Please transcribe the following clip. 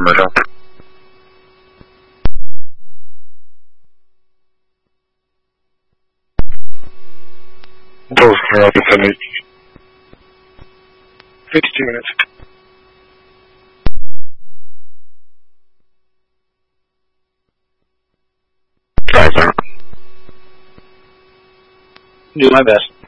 commercial. Those are up to 52 minutes. Do my best.